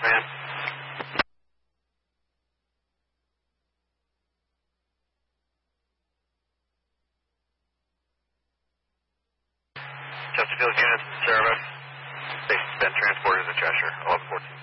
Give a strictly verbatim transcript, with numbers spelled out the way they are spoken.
man. Chesterfield units in service. They've been transported to Cheshire, eleven fourteen.